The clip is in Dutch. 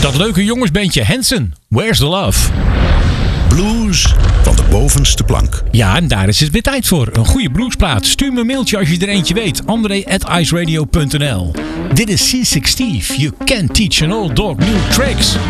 Dat leuke jongensbandje Hanson. Where's the Love? Blues van de bovenste plank. Ja, en daar is het weer tijd voor. Een goede bluesplaat. Stuur me een mailtje als je er eentje weet. André@iceradio.nl. Dit is C6 Steve. You can't teach an old dog new tricks.